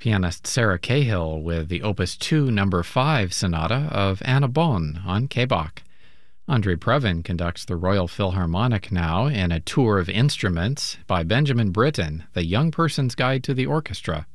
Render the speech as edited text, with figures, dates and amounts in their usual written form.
Pianist Sarah Cahill with the Opus 2 No. 5 Sonata of Anna Bonn on K-Bach. Andre Previn conducts the Royal Philharmonic now in a tour of instruments by Benjamin Britten, The Young Person's Guide to the Orchestra.